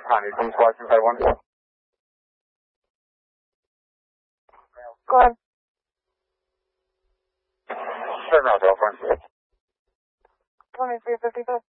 Connie from Squawk 251. Go ahead. Sure, no, girlfriend. 2355.